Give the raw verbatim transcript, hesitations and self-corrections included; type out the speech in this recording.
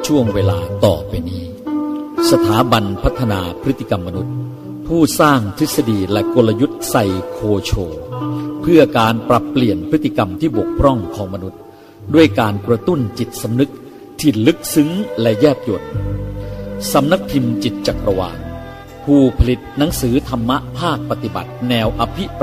ช่วงเวลาต่อไปนี้สถาบันพัฒนาพฤติกรรมมนุษย์ผู้สร้างทฤษฎีและกลยุทธ์ไซโคโชเพื่อการปรับเปลี่ยนพฤติกรรมที่บกพร่องของมนุษย์ด้วยการกระตุ้นจิตสำนึกที่ลึกซึ้งและแยบยลสำนักพิมพ์จิตจักรวาลผู้ผลิตหนังสือธรรมะภาคปฏิบัติแนวอภิป